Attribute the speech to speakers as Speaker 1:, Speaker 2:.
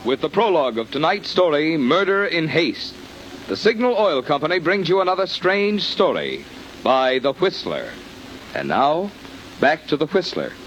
Speaker 1: with the prologue of tonight's story, Murder in Haste. The Signal Oil Company brings you another strange story by The Whistler. And now, back to The Whistler.